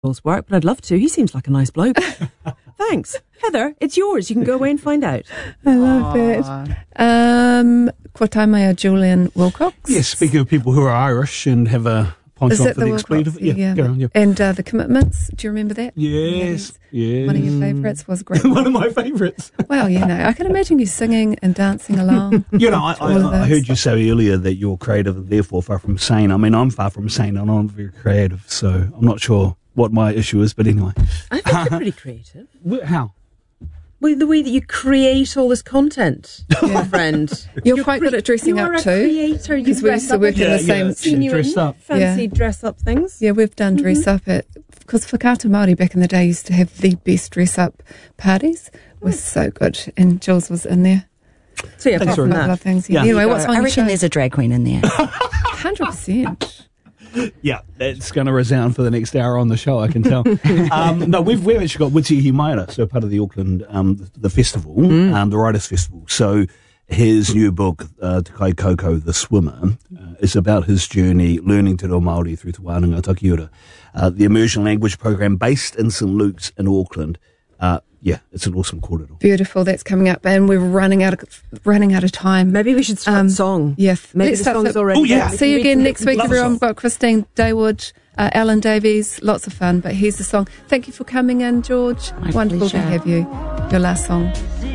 Joel's work, but I'd love to. He seems like a nice bloke. Thanks. Heather, it's yours. You can go away and find out. I love that. Ko taimea Julian Wilcox. Yes, speaking of people who are Irish and have a penchant for the expletive. Yeah. Go on, yeah. And The Commitments, do you remember that? Yes, yes. One of your favourites was great. One of my favourites. Well, I can imagine you singing and dancing along. I heard you say earlier that you're creative and therefore far from sane. I mean, I'm far from sane and I'm very creative, so I'm not sure what my issue is, but anyway. I think you're pretty creative. How? Well, the way that you create all this content, my friend. You're quite good at dressing up too. You're a creator. You because we used to work in the same. Seen you dressed in up. fancy dress up things. Yeah, we've done dress up at, because Whakaata Māori back in the day used to have the best dress up parties. Was so good, and Jules was in there. So yeah, apart from that, things. Yeah. Anyway, what's on I your reckon show? there's a drag queen in there. 100%. Yeah, that's going to resound for the next hour on the show, I can tell. No, we've actually got Witi Himaira, so part of the Auckland the festival, the Writers' Festival. So his new book, Te Kai Koko, The Swimmer, is about his journey learning te reo Māori through Te Wānanga Takiura. The immersion language program based in St Luke's in Auckland. Yeah, it's an awesome corridor. Beautiful. That's coming up, and we're running out of time. maybe we should start the song. Yeah, Maybe let's the start song's the- already. Oh, yeah. done. See you again next week, Love the everyone. song. We've got Christine Daywood, Alan Davies, lots of fun. But here's the song. Thank you for coming in, George. My Wonderful pleasure. to have you. Your last song.